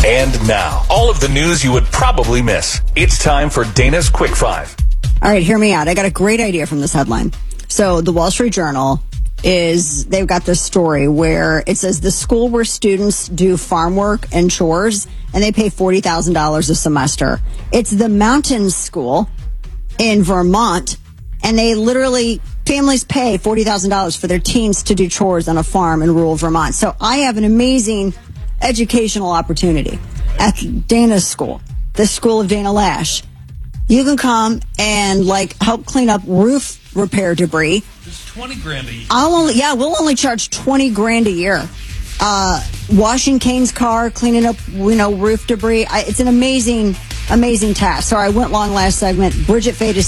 And now, all of the news you would probably miss. It's time for Dana's Quick Five. All right, hear me out. I got a great idea from this headline. So the Wall Street Journal they've got this story where it says the school where students do farm work and chores and they pay $40,000 a semester. It's the Mountain School in Vermont, and they literally, families pay $40,000 for their teens to do chores on a farm in rural Vermont. So I have an amazing educational opportunity at Dana's school, the school of Dana Lash. You can come and help clean up roof repair debris. It's $20,000 a year. We'll only charge $20,000 a year. Washing Kane's car, cleaning up, roof debris. It's an amazing task. So I went long last segment. Bridget Fay